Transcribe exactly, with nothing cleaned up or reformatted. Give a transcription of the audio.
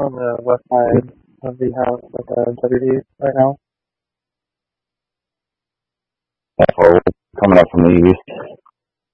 on the west side of the house with the W D right now. That's where we're coming up from the east.